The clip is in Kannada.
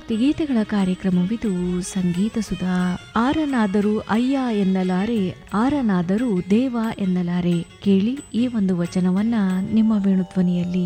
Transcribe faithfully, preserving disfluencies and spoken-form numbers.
ಭಕ್ತಿಗೀತೆಗಳ ಕಾರ್ಯಕ್ರಮವಿದು ಸಂಗೀತ ಸುಧಾ. ಆರನಾದರೂ ಅಯ್ಯ ಎನ್ನಲಾರೆ, ಆರನಾದರೂ ದೇವ ಎನ್ನಲಾರೆ. ಕೇಳಿ ಈ ಒಂದು ವಚನವನ್ನ ನಿಮ್ಮ ವೇಣುಧ್ವನಿಯಲ್ಲಿ.